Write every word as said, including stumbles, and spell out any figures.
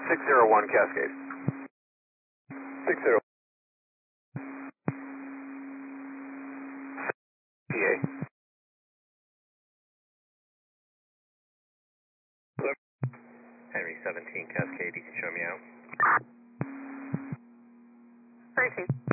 six zero one Cascade. six zero P A. Henry seventeen Cascade, you can show me out. Tracy.